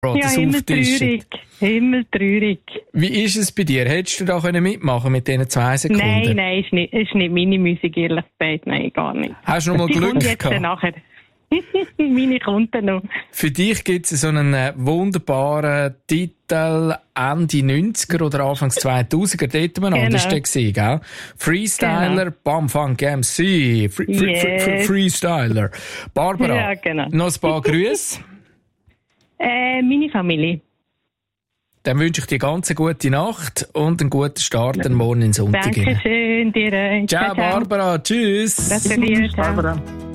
das auftischen. Immer traurig. Wie ist es bei dir? Hättest du da mitmachen mit diesen 2 Sekunden? Nein, ist nicht meine Musik, ehrlich gesagt. Nein, gar nicht. Hast du noch mal Glück gehabt? Nachher. Meine Kunden noch. Für dich gibt es so einen wunderbaren Titel Ende 90er oder Anfangs 2000er, dort umeinander ist der gewesen, gell? Freestyler, Bam Funk MC, Freestyler. Barbara, noch ein paar Grüße. Meine Familie. Dann wünsche ich dir ganz eine gute Nacht und einen guten Start morgen in Sonntag. Dankeschön dir. Ciao, Barbara. Tschüss. Ciao.